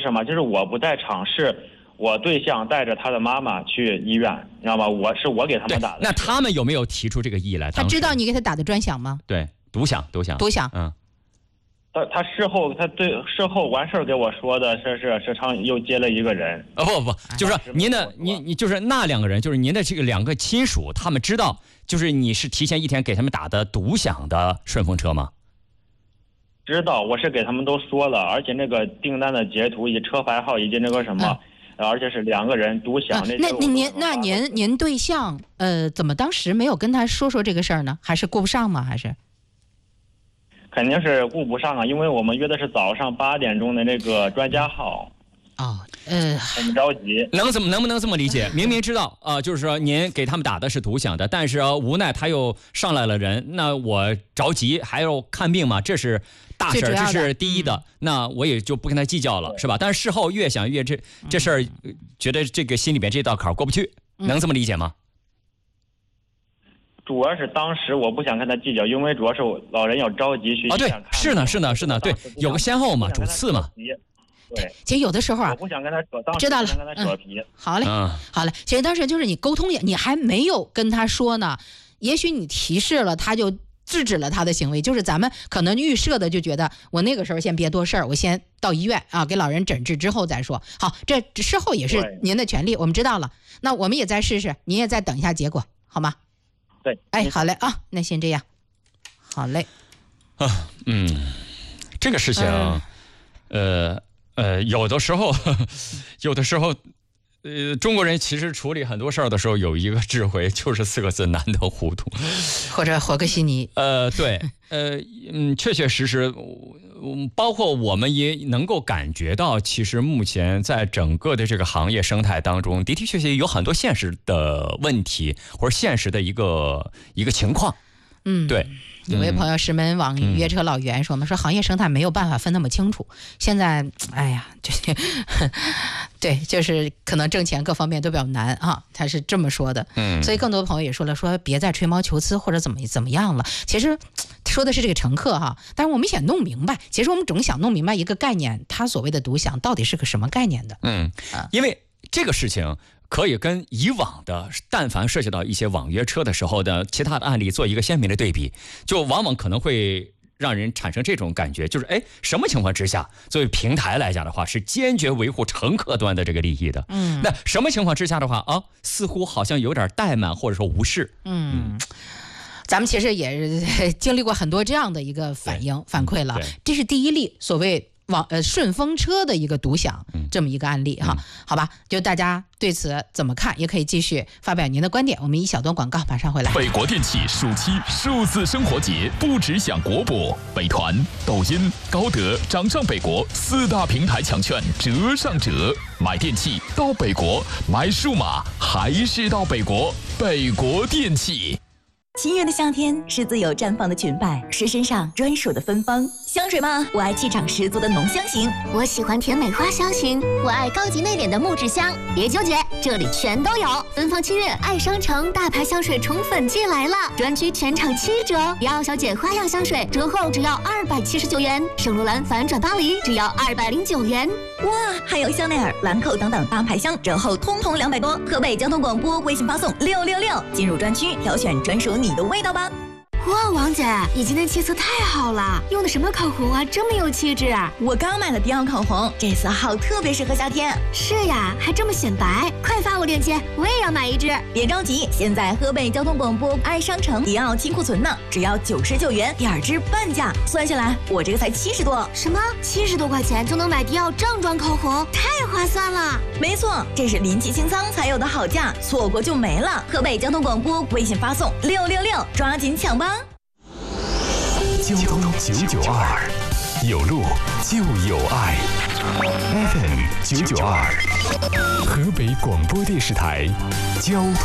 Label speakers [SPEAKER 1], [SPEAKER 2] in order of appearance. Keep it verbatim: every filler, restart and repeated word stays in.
[SPEAKER 1] 什么？就是我不在场，是我对象带着他的妈妈去医院，你知道吗？我是我给他们打的。
[SPEAKER 2] 那他们有没有提出这个异议来？
[SPEAKER 3] 他知道你给他打的专享吗？
[SPEAKER 2] 对，独享，独享，
[SPEAKER 3] 独享。
[SPEAKER 2] 嗯。
[SPEAKER 1] 他他事后他对事后完事儿给我说的是是是昌又接了一个人。
[SPEAKER 2] 哦不不，就是说您的您你就是那两个人，就是您的这个两个亲属，他们知道就是你是提前一天给他们打的独享的顺风车吗？
[SPEAKER 1] 知道，我是给他们都说了，而且那个订单的截图以及车牌号以及那个什么。嗯而且是两个人独享、嗯、
[SPEAKER 3] 那那您那您您对象呃怎么当时没有跟他说说这个事儿呢？还是顾不上吗？还是？
[SPEAKER 1] 肯定是顾不上啊，因为我们约的是早上八点钟的那个专家号。
[SPEAKER 3] 哦，呃，
[SPEAKER 1] 很着急。
[SPEAKER 2] 能怎么能不能这么理解？明明知道啊、呃，就是说您给他们打的是独享的，但是、啊、无奈他又上来了人，那我着急还要看病嘛，这是大事，这是第一的、嗯，那我也就不跟他计较了，是吧？但是事后越想越这这事儿，觉得这个心里边这道坎过不去，能这么理解吗？
[SPEAKER 1] 主要是当时我不想跟他计较，因为主要是老人要着急去医院看。
[SPEAKER 2] 啊，对，是呢，是呢，是呢，对，有个先后嘛，主次嘛。
[SPEAKER 1] 对，
[SPEAKER 3] 其实有的时候啊，
[SPEAKER 1] 我不想跟他扯，当
[SPEAKER 3] 知道了，
[SPEAKER 1] 跟他扯皮、
[SPEAKER 3] 嗯。好嘞、
[SPEAKER 2] 嗯，
[SPEAKER 3] 好嘞。其实当时就是你沟通，你还没有跟他说呢，也许你提示了，他就制止了他的行为。就是咱们可能预设的就觉得，我那个时候先别多事儿，我先到医院啊，给老人诊治之后再说。好，这事后也是您的权利，我们知道了。那我们也再试试，您也再等一下结果，好吗？
[SPEAKER 1] 对，
[SPEAKER 3] 哎，好嘞啊，那先这样，好嘞。
[SPEAKER 2] 啊，嗯，这个事情，嗯、呃。呃，有的时候，呵呵有的时候，呃，中国人其实处理很多事儿的时候有一个智慧，就是四个字：难得糊涂，
[SPEAKER 3] 或者和个稀泥。
[SPEAKER 2] 呃，对，呃，嗯，确确实实，嗯，包括我们也能够感觉到，其实目前在整个的这个行业生态当中，的的确确有很多现实的问题，或者现实的一个一个情况。
[SPEAKER 3] 嗯，
[SPEAKER 2] 对。
[SPEAKER 3] 有位朋友石门网约车老袁说，我们说行业生态没有办法分那么清楚。现在，哎呀，这对，就是可能挣钱各方面都比较难啊，他是这么说的。
[SPEAKER 2] 嗯，
[SPEAKER 3] 所以更多朋友也说了，说别再吹毛求疵或者怎么怎么样了。其实说的是这个乘客哈，但是我们想弄明白，其实我们总想弄明白一个概念，他所谓的独享到底是个什么概念的。
[SPEAKER 2] 嗯，因为这个事情。可以跟以往的但凡涉及到一些网约车的时候的其他的案例做一个鲜明的对比，就往往可能会让人产生这种感觉，就是哎，什么情况之下作为平台来讲的话是坚决维护乘客端的这个利益的，
[SPEAKER 3] 嗯，
[SPEAKER 2] 那什么情况之下的话啊，似乎好像有点怠慢或者说无视。
[SPEAKER 3] 嗯，咱们其实也是经历过很多这样的一个反应反馈了，这是第一例所谓网呃顺风车的一个独享这么一个案例哈、嗯，好吧，就大家对此怎么看，也可以继续发表您的观点。我们一小段广告，马上回来。
[SPEAKER 4] 北国电器暑期数字生活节不只享国博，美团、抖音、高德、掌上北国四大平台抢券折上折，买电器到北国，买数码还是到北国。北国电器。
[SPEAKER 5] 七月的夏天是自由绽放的裙摆，是身上专属的芬芳。香水吗？我爱气场十足的浓香型，
[SPEAKER 6] 我喜欢甜美花香型，我爱高级内敛的木质香。别纠结，这里全都有。芬芳七月爱商城大牌香水宠粉季来了，专区全场七折。迪奥小姐花样香水折后只要二百七十九元，圣罗兰反转巴黎只要二百零九元。
[SPEAKER 5] 哇，还有香奈儿、兰蔻等等大牌香折后通通两百多。河北交通广播微信发送六六六，进入专区挑选专属你的味道吧。
[SPEAKER 6] 哇，王姐，你今天气色太好了，用的什么口红啊，这么有气质啊！
[SPEAKER 5] 我刚买了迪奥口红，这色号特别适合夏天。
[SPEAKER 6] 是呀，还这么显白，快发我链接，我也要买一支。
[SPEAKER 5] 别着急，现在河北交通广播爱商城迪奥清库存呢，只要九十九元，第二支半价，算下来我这个才七十多。
[SPEAKER 6] 什么？七十多块钱就能买迪奥正装口红，太划算了！
[SPEAKER 5] 没错，这是临期清仓才有的好价，错过就没了。河北交通广播微信发送六六六，抓紧抢吧！
[SPEAKER 4] 交通九九二，有路就有爱。F M 九九二，河北广播电视台交通。